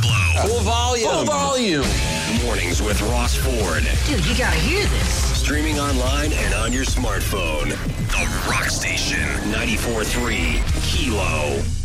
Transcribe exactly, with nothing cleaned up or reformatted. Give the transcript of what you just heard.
Pablo. Full volume. Full volume. Mornings with Ross Ford. Dude, you gotta hear this. Streaming online and on your smartphone. The Rock Station. ninety-four point three Kilo.